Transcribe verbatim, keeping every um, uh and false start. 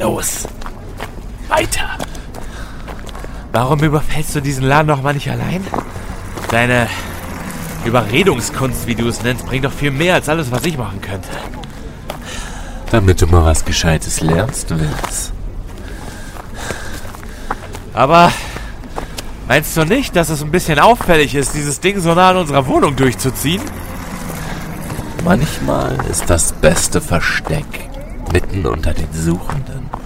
Los, weiter. Warum überfällst du diesen Laden noch mal nicht allein? Deine Überredungskunst, wie du es nennst, bringt doch viel mehr als alles, was ich machen könnte. Damit du mal was Gescheites lernst, Vince. Aber meinst du nicht, dass es ein bisschen auffällig ist, dieses Ding so nah an unserer Wohnung durchzuziehen? Manchmal ist das beste Versteck mitten unter den Suchenden.